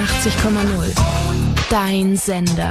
88,0. Dein Sender.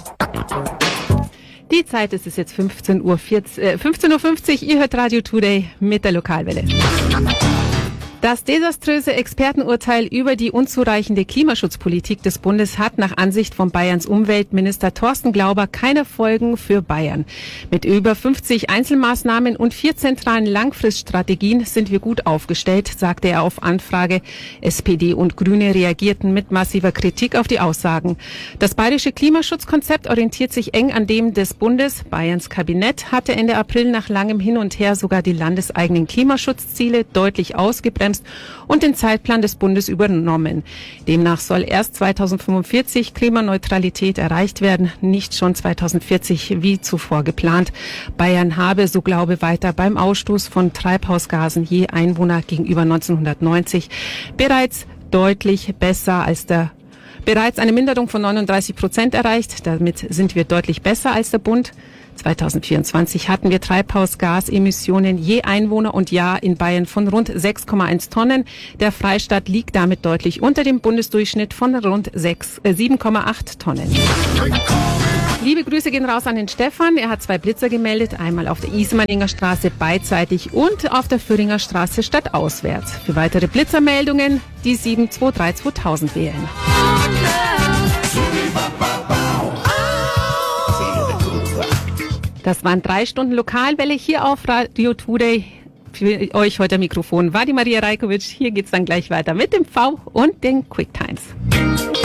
Die Zeit ist es jetzt 15:50 Uhr. Ihr hört Radio Today mit der Lokalwelle. Das desaströse Expertenurteil über die unzureichende Klimaschutzpolitik des Bundes hat nach Ansicht von Bayerns Umweltminister Thorsten Glauber keine Folgen für Bayern. Mit über 50 Einzelmaßnahmen und 4 zentralen Langfriststrategien sind wir gut aufgestellt, sagte er auf Anfrage. SPD und Grüne reagierten mit massiver Kritik auf die Aussagen. Das bayerische Klimaschutzkonzept orientiert sich eng an dem des Bundes. Bayerns Kabinett hatte Ende April nach langem Hin und Her sogar die landeseigenen Klimaschutzziele deutlich ausgebremst und den Zeitplan des Bundes übernommen. Demnach soll erst 2045 Klimaneutralität erreicht werden, nicht schon 2040 wie zuvor geplant. Bayern habe, so Glaube weiter, beim Ausstoß von Treibhausgasen je Einwohner gegenüber 1990 bereits eine Minderung von 39% erreicht. Damit sind wir deutlich besser als der Bund. 2024 hatten wir Treibhausgasemissionen je Einwohner und Jahr in Bayern von rund 6,1 Tonnen. Der Freistaat liegt damit deutlich unter dem Bundesdurchschnitt von rund 7,8 Tonnen. Liebe Grüße gehen raus an den Stefan. Er hat 2 Blitzer gemeldet, einmal auf der Ismaninger Straße beidseitig und auf der Föhringer Straße stadtauswärts. Für weitere Blitzermeldungen die 723 2000 wählen. Das waren 3 Stunden Lokalwelle hier auf Radio Today. Für euch heute am Mikrofon war die Maria Rajkovic. Hier geht's dann gleich weiter mit dem V und den Quick Times.